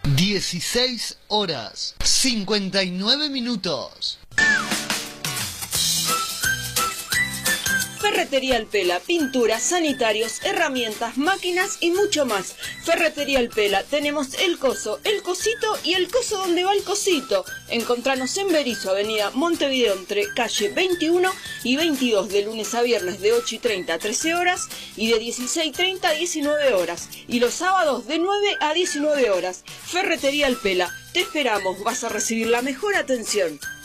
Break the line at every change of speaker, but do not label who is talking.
16 horas 59 minutos.
Ferretería El Pela, pinturas, sanitarios, herramientas, máquinas y mucho más. Ferretería El Pela, tenemos el coso, el cosito y el coso donde va el cosito. Encontranos en Berizo, avenida Montevideo, entre calle 21 y 22, de lunes a viernes de 8:30 a 13 horas y de 16:30 a 19 horas. Y los sábados de 9 a 19 horas. Ferretería El Pela, te esperamos, vas a recibir la mejor atención.